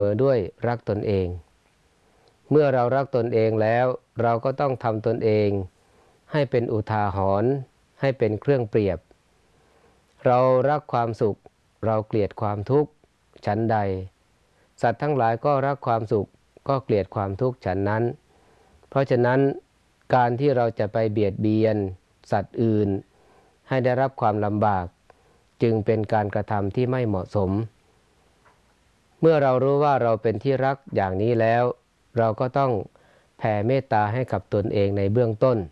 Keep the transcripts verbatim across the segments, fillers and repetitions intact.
ด้วยรักตนเองเมื่อเรารักตนเองแล้วเราก็ต้องทำตนเองให้เป็นอุทาหรณ์ให้เป็นเครื่องเปรียบเรารักความสุขเราเกลียดความทุกข์ฉันใดสัตว์ทั้งหลายก็รักความสุขก็เกลียดความทุกข์ฉันนั้นเพราะฉะนั้นการที่เราจะไปเบียดเบียนสัตว์อื่นให้ได้รับความลำบากจึงเป็นการกระทำที่ไม่เหมาะสมเมื่อเรารู้ว่าเราเป็นที่รักอย่างนี้แล้วเราก็ต้องแผ่เมตตาให้กับตนเองในเบื้องต้น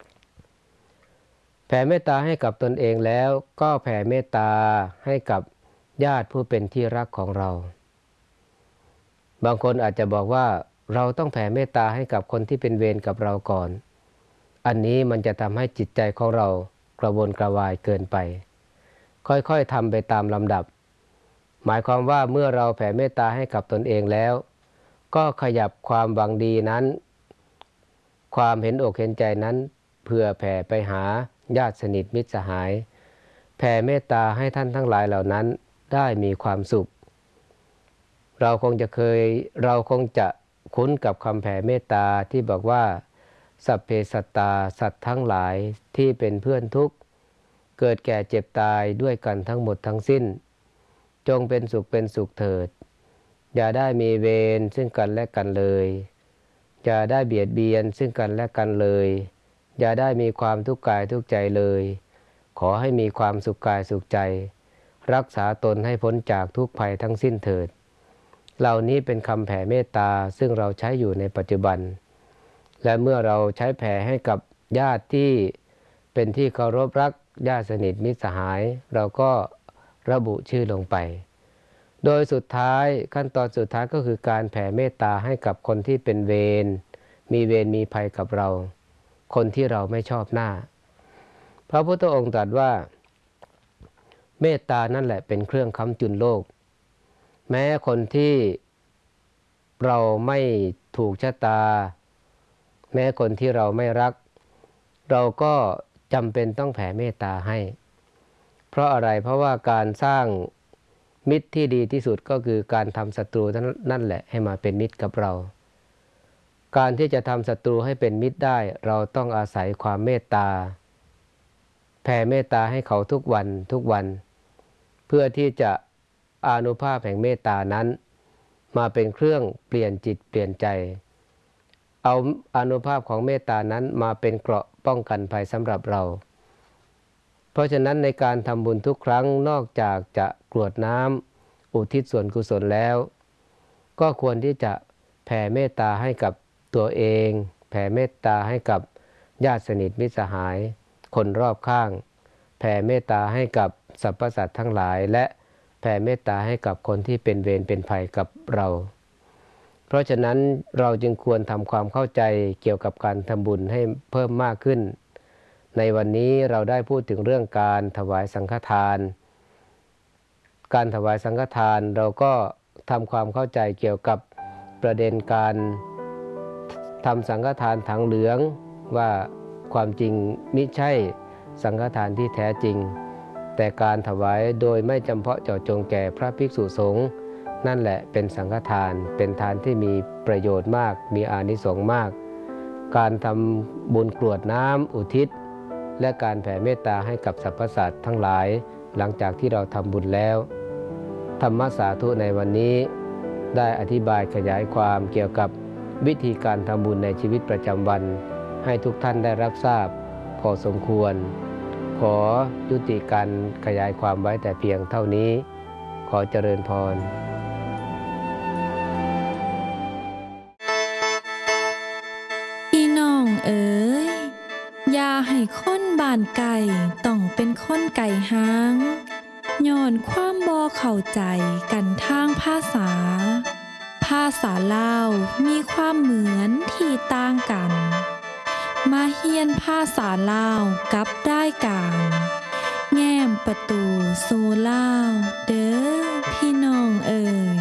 แผ่เมตตาให้กับตนเองแล้วก็แผ่เมตตาให้กับญาติผู้เป็นที่รักของเราบางคนอาจจะบอกว่าเราต้องแผ่เมตตาให้กับคนที่เป็นเวรกับเราก่อนอันนี้มันจะทำให้จิตใจของเรากระวนกระวายเกินไปค่อยๆทำไปตามลำดับหมายความว่าเมื่อเราแผ่เมตตาให้กับตนเองแล้วก็ขยับความหวังดีนั้นความเห็นอกเห็นใจนั้นเพื่อแผ่ไปหาญาติสนิทมิตรสหายแผ่เมตตาให้ท่านทั้งหลายเหล่านั้นได้มีความสุขเราคงจะเคยเราคงจะคุ้นกับคำแผ่เมตตาที่บอกว่าสัพเพสัตตาสัตว์ทั้งหลายที่เป็นเพื่อนทุกข์เกิดแก่เจ็บตายด้วยกันทั้งหมดทั้งสิ้นจงเป็นสุขเป็นสุขเถิดอย่าได้มีเวรซึ่งกันและกันเลยอย่าได้เบียดเบียนซึ่งกันและกันเลยอย่าได้มีความทุกข์กายทุกข์ใจเลยขอให้มีความสุขกายสุขใจรักษาตนให้พ้นจากทุกภัยทั้งสิ้นเถิดเหล่านี้เป็นคำแผ่เมตตาซึ่งเราใช้อยู่ในปัจจุบันและเมื่อเราใช้แผ่ให้กับญาติที่เป็นที่เคารพรักญาติสนิทมิตรสหายเราก็ระบุชื่อลงไปโดยสุดท้ายขั้นตอนสุดท้ายก็คือการแผ่เมตตาให้กับคนที่เป็นเวรมีเวรมีภัยกับเราคนที่เราไม่ชอบหน้าพระพุทธองค์ตรัสว่าเมตตานั่นแหละเป็นเครื่องค้ำจุนโลกแม้คนที่เราไม่ถูกชะตาแม้คนที่เราไม่รักเราก็จำเป็นต้องแผ่เมตตาให้เพราะอะไรเพราะว่าการสร้างมิตรที่ดีที่สุดก็คือการทำศัตรูนั่นแหละให้มาเป็นมิตรกับเราการที่จะทำศัตรูให้เป็นมิตรได้เราต้องอาศัยความเมตตาแผ่เมตตาให้เขาทุกวันทุกวันเพื่อที่จะอานุภาพแห่งเมตตานั้นมาเป็นเครื่องเปลี่ยนจิตเปลี่ยนใจเอาอานุภาพของเมตตานั้นมาเป็นเกราะป้องกันภัยสำหรับเราเพราะฉะนั้นในการทำบุญทุกครั้งนอกจากจะกรวดน้ำอุทิศส่วนกุศลแล้วก็ควรที่จะแผ่เมตตาให้กับตัวเองแผ่เมตตาให้กับญาติสนิทมิตรสหายคนรอบข้างแผ่เมตตาให้กับสรรพสัตว์ทั้งหลายและแผ่เมตตาให้กับคนที่เป็นเวรเป็นภัยกับเราเพราะฉะนั้นเราจึงควรทำความเข้าใจเกี่ยวกับการทำบุญให้เพิ่มมากขึ้นในวันนี้เราได้พูดถึงเรื่องการถวายสังฆทานการถวายสังฆทานเราก็ทำความเข้าใจเกี่ยวกับประเด็นการทำสังฆทานถังเหลืองว่าความจริงมิใช่สังฆทานที่แท้จริงแต่การถวายโดยไม่จำเพาะเจาะจงแก่พระภิกษุสงฆ์นั่นแหละเป็นสังฆทานเป็นทานที่มีประโยชน์มากมีอานิสงส์มากการทำบุญกรวดน้ำอุทิศและการแผ่เมตตาให้กับสรรพสัตว์ทั้งหลายหลังจากที่เราทำบุญแล้วธรรมสาธุในวันนี้ได้อธิบายขยายความเกี่ยวกับวิธีการทำบุญในชีวิตประจำวันให้ทุกท่านได้รับทราบพอสมควรขอยุติการขยายความไว้แต่เพียงเท่านี้ขอเจริญพรพี่น้องเอ๋ยอย่าให้คนบ้านไก่ต้องเป็นคนไก่หางย้อนความบ่เข้าใจกันทางภาษาภาษาลาวมีความเหมือนที่ต่างกันมาเรียนภาษาลาวกับรายการแง้มประตูสู่ลาวเด้อพี่น้องเอ๋ย